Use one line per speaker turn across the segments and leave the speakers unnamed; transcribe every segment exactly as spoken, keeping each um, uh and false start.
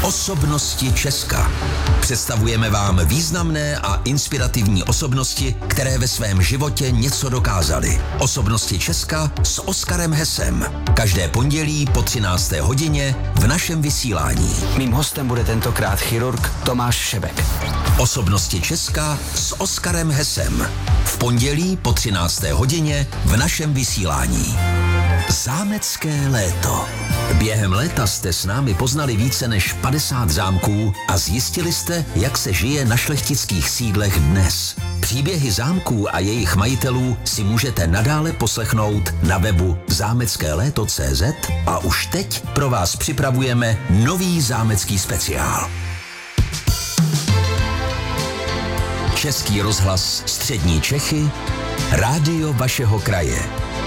Osobnosti Česka. Představujeme vám významné a inspirativní osobnosti, které ve svém životě něco dokázaly. Osobnosti Česka s Oskarem Hesem. Každé pondělí po třinácté hodině v našem vysílání.
Mým hostem bude tentokrát chirurg Tomáš Šebek.
Osobnosti Česka s Oskarem Hesem. V pondělí po třinácté hodině v našem vysílání. Zámecké léto. Během léta jste s námi poznali více než padesát zámků a zjistili jste, jak se žije na šlechtických sídlech dnes. Příběhy zámků a jejich majitelů si můžete nadále poslechnout na webu zámecké léto tečka cé zet a už teď pro vás připravujeme nový zámecký speciál. Český rozhlas Střední Čechy, rádio vašeho kraje.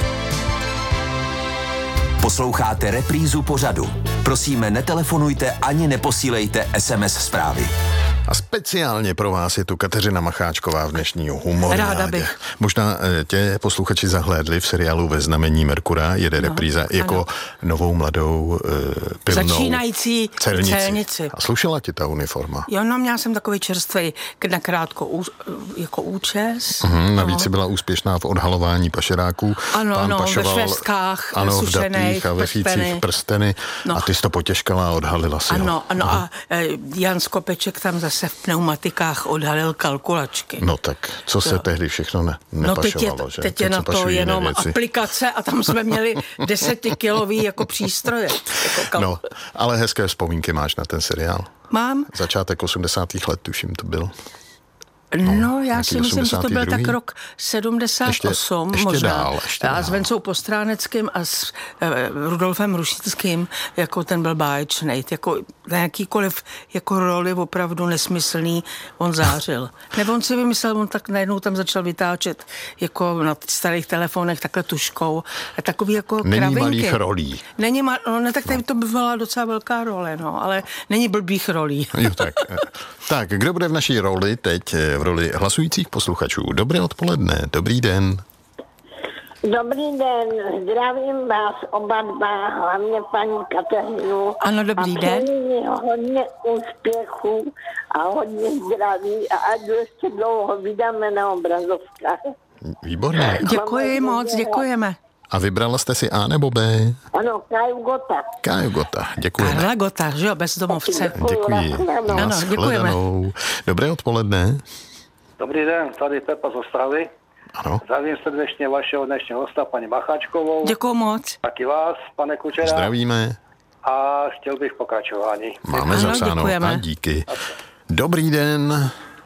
Posloucháte reprízu pořadu. Prosíme, netelefonujte ani neposílejte es em es zprávy.
A speciálně pro vás je tu Kateřina Macháčková v dnešní Humornádě.
Ráda bych.
Možná tě posluchači zahlédli v seriálu Ve znamení Merkura, jede no, repríza jako ano. novou mladou uh, pilnou
začínající
celnici.
celnici.
A slušela ti ta uniforma?
Jo, no měla jsem takový čerstvej, nakrátko ú, jako účes.
Mm, navíc no. si byla úspěšná v odhalování pašeráků.
Ano,
Pán
no,
pašoval,
ve švestkách,
ano,
sušených,
v datých a ve fících prsteny no. a ty jsi to potěžkala a odhalila si
ano,
ho.
Ano, a e, Jan Skopeček tam zase v pneumatikách odhalil kalkulačky.
No tak, co se jo. tehdy všechno ne, nepašovalo,
no teď je,
že?
teď je na to jenom
věci.
aplikace a tam jsme měli desetikilový jako přístroje. Jako kal...
No, ale hezké vzpomínky máš na ten seriál.
Mám.
Začátek osmdesátých let, tuším, to byl.
No, no já si myslím, že to byl tak rok sedmdesát osm
ještě, ještě
možná.
Dál, ještě
a
dál.
s Vencou Postráneckým a s uh, Rudolfem Rušickým, jako ten byl báječnej. Jako na jakýkoliv jako roli opravdu nesmyslný on zářil. Nebo on si vymyslel, on tak najednou tam začal vytáčet jako na starých telefonech takhle tuškou. A takový jako
není
kravinky.
malých rolí.
Není mal, no, ne, tak tady to by byla docela velká role, no, ale není blbých rolí.
Jo, tak. Tak, kdo bude v naší roli teď? V roli hlasujících posluchačů. Dobré odpoledne, dobrý den.
Dobrý den, zdravím vás oba dva, hlavně paní Kateřinu.
Ano, dobrý
a
den.
A hodně úspěchů a hodně zdraví a ať ještě dlouho vydáme na obrazovkách.
Výborně.
Děkuji moc, děkujeme.
A vybrala jste si A nebo B?
Ano, Káju Gota.
Káju Gota, děkujeme.
Karla Gota, že jo, bezdomovce.
Děkuji.
Ano, děkujeme.
Dobré odpoledne.
Dobrý den, tady Pepa z Ostravy.
Ano.
Zdravím srdečně vašeho dnešního hosta, paní Macháčkovou.
Děkuji moc.
Taky vás, pane Kučera.
Zdravíme.
A chtěl bych pokračování.
Máme
ano,
zapsáno
děkujeme.
a díky. Dobrý den.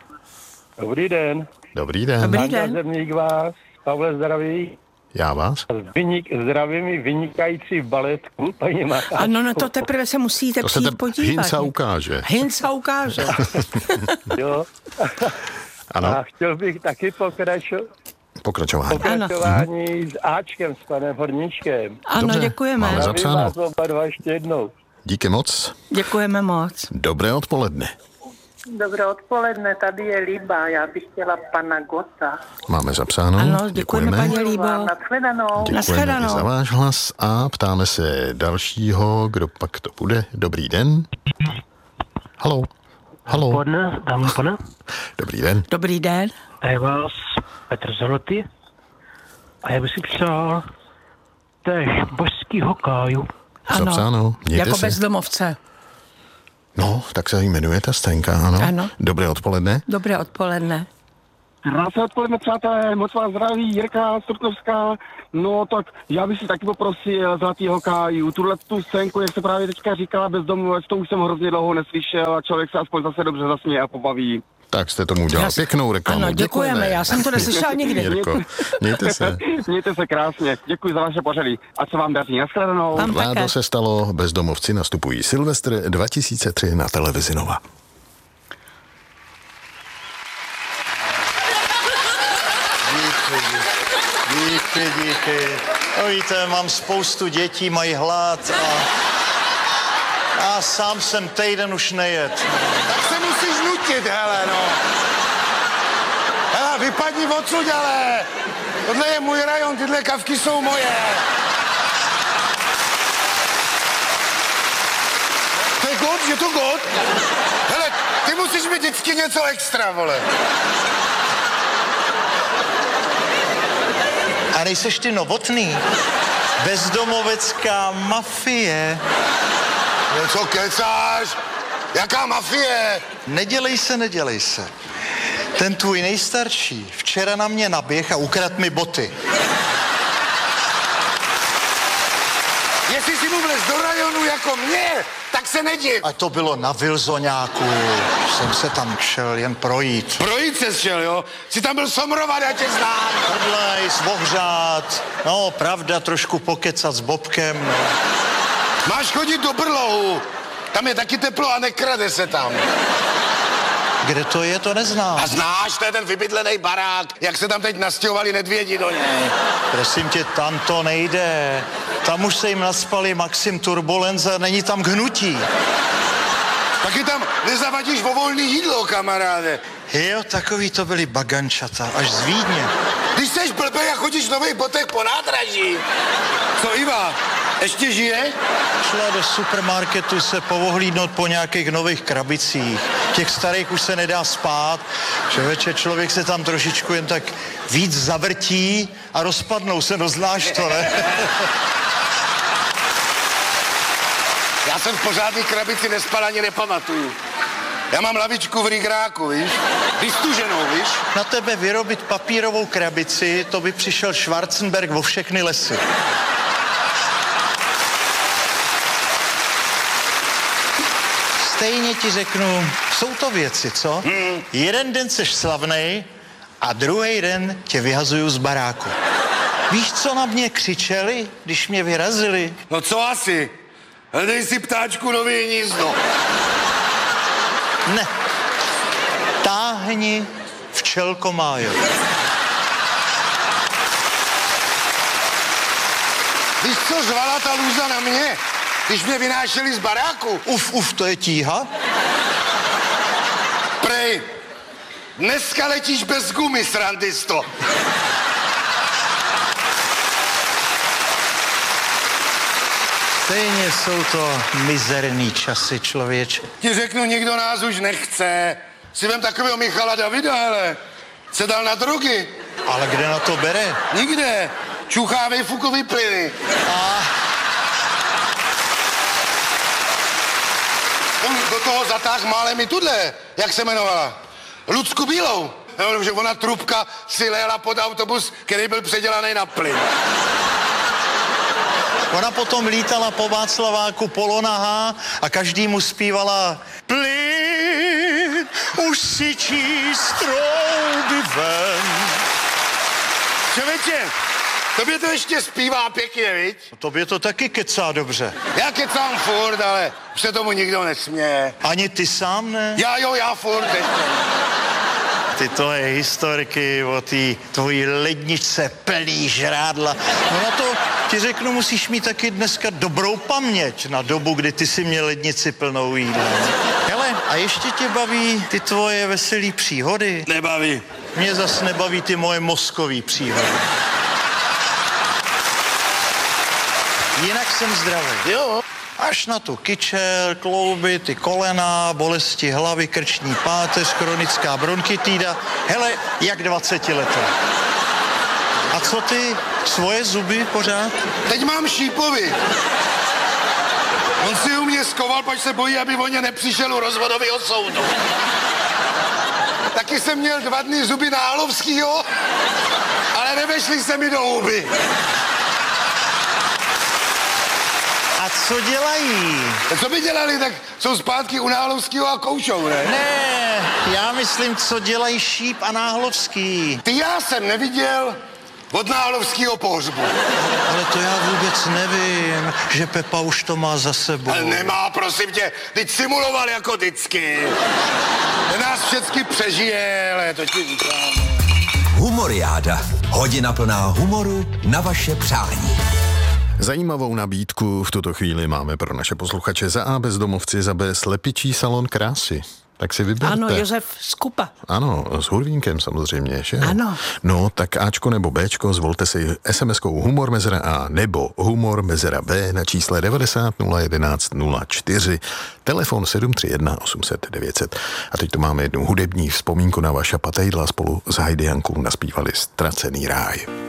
Dobrý den.
Dobrý den.
Dobrý den.
Zemník vás, Pavle zdraví.
Já vás.
Vynik, zdravím vynikající baletku, paní Macháčkovou.
Ano, no to teprve se musíte
To se
přijít
te
podívat.
Hinca ukáže.
Hinca ukáže.
Jo.
Ano.
A chtěl bych taky pokračovat.
Pokračování.
Pokračování s Ačkem, s panem Horníčkem.
Ano,
Dobře,
děkujeme.
máme
Zdravím
zapsáno.
vás oba dva ještě jednou.
Díky moc.
Děkujeme moc.
Dobré odpoledne.
Dobré odpoledne, tady je Líba, já bych chtěla pana Gota.
Máme zapsáno.
Ano, děkujeme, paní Líbo.
Nashledanou.
Děkujeme
Nashledanou.
i za váš hlas a ptáme se dalšího, kdo pak to bude. Dobrý den. Haló. Haló.
Odpoledne, dámy a pane.
Dobrý den.
Dobrý den.
A je vás Petr Zoroty. A já bych si přál též božskýho Káju.
Ano,
Zapsáno. Mějte
jako
se.
bezdomovce.
No, tak se jmenuje ta Stenka, ano.
Ano.
Dobré odpoledne.
Dobré odpoledne.
Krásné odpoledne, přátelé, moc vás zdraví, Jirka Strutnovská. No tak já bych si taky poprosil Zlatýho Káju. Tuhle tu scénku, jak se právě teďka říkala, bezdomovec, to už jsem hrozně dlouho neslyšel a člověk se aspoň zase dobře zasměje a pobaví.
Tak jste tomu udělal
Já-
pěknou reklamu.
Ano, děkujeme,
Děkujeme.
já jsem to neslyšela nikdy.
Jirko, mějte se.
Mějte se krásně, děkuji za vaše pořady. Ať se vám daří, nashledanou.
Vám také.
Vládo se stalo, bezdomovci nastupují. Silvestr dva tisíce tři na televizi Nova.
Díky, díky. No víte, mám spoustu dětí, mají hlad a já sám jsem týden už nejet.
Tak se musíš nutit, hele, no. Hele, vypadni odsud, ale. Tohle je můj rajon, tyhle kavky jsou moje. To je god, je to god. Hele, ty musíš mít vždycky něco extra, vole.
A nejseš ty Novotný? Bezdomovecká mafie.
Něco kecáš? Jaká mafie?
Nedělej se, nedělej se. Ten tvůj nejstarší včera na mě naběh a ukradl mi boty.
Jestli si mu vlez do rajonu jako mě, tak se nediv.
A to bylo na Vilzoňáku. Jsem se tam šel jen projít.
Projít se šel, jo? Jsi tam byl somrovat, já tě znám.
Prdlej, zbohřát. No, pravda, trošku pokecat s Bobkem, no.
Máš chodit do Brlohu. Tam je taky teplo a nekrade se tam.
Kde to je, to neznám.
A znáš, to je ten vybydlený barák, jak se tam teď nastěhovali nedvědi do něj.
Prosím tě, tam to nejde. Tam už se jim naspali Maxim Turbulence a není tam hnutí.
Taky tam nezavadíš o volný jídlo, kamaráde.
Jo, takový to byli bagančata, až z Vídně.
Když seš blbej a chodíš v nových botech po nádraží. Co, Iva, ještě žije?
Šla do supermarketu se povohlídnout po nějakých nových krabicích. Těch starých už se nedá spát. Člověče, člověk se tam trošičku jen tak víc zavrtí a rozpadnou se, no znáš to, ne?
Já jsem v pořádný krabici nespal ani nepamatuju. Já mám lavičku v rigráku, víš? Vystuženou, víš?
Na tebe vyrobit papírovou krabici, to by přišel Schwarzenberg vo všechny lesy. Stejně ti řeknu, jsou to věci, co? Hmm. Jeden den seš slavnej a druhý den tě vyhazuju z baráku. Víš, co na mě křičeli, když mě vyrazili?
No co asi? Hledej si, ptáčku, nový hnízdo.
Ne. Táhni, včelko májo.
Víš, co řvala ta lůza na mě, když mě vynášeli z baráku?
Uf, uf, to je tíha?
Prej, dneska letíš bez gumy, srandisto.
Stejně jsou to mizerný časy, člověče.
Ti řeknu, nikdo nás už nechce. Si vem takového Michala Davida, hele. Se dal na drogy.
Ale kde na to bere?
Nikde. Čuchá vejfukový plyny.
A...
On do toho zatáh málem i tudle, jak se jmenovala. Lucku Bílou. No, že ona trubka si léla pod autobus, který byl předělaný na plyn.
Ona potom lítala po Václaváku polonahá a každý mu zpívala plyn, už si číst trouby ven.
Čověče, tobě to ještě zpívá pěkně, viď?
Tobě to taky kecá dobře.
Já kecám furt, ale už se tomu nikdo nesměje.
Ani ty sám ne?
Já jo, já furt ještě.
Ty tvoje historky o té tvojí ledničce plný žrádla. No na to ti řeknu, musíš mít taky dneska dobrou paměť na dobu, kdy ty si měl lednici plnou jídla. Hele, a ještě tě baví ty tvoje veselý příhody?
Nebaví.
Mě zas nebaví ty moje mozkový příhody. Jinak jsem zdravý.
Jo.
Až na tu kyčel, klouby, ty kolena, bolesti hlavy, krční páteř, chronická bronchitída. Hele, jak dvacetiletá. A co ty? Svoje zuby pořád?
Teď mám šípovi. On si u mě skoval, pač se bojí, aby o ně nepřišel u rozvodového soudu. Taky jsem měl dva dny zuby na Halovskýho, ale nevešli se mi do huby.
A co dělají?
A co by dělali, tak jsou zpátky u Náhlovskýho a koušou, ne?
Ne, já myslím, co dělají Šíp a Náhlovský.
Ty já jsem neviděl od Náhlovskýho pohřbu.
Ale to já vůbec nevím, že Pepa už to má za sebou.
Ale nemá, prosím tě, teď simuloval jako vždycky. Ten nás vždycky přežije, ale to ti říkám.
Humoriáda. Hodina plná humoru na vaše přání.
Zajímavou nabídku v tuto chvíli máme pro naše posluchače. Za A bezdomovci, za B slepičí salon krásy. Tak si vyberte.
Ano, Josef Skupa.
Ano, s Hurvínkem samozřejmě, že?
Ano.
No, tak Ačko nebo Bčko, zvolte si es em eskou Humor mezera A nebo Humor mezera B na čísle devadesát nula jedenáct nula čtyři, telefon sedm tři jedna osm set devět set. A teď tu máme jednu hudební vzpomínku na Vaša Patejdla, spolu s Heidi Jankou naspívali Ztracený ráj.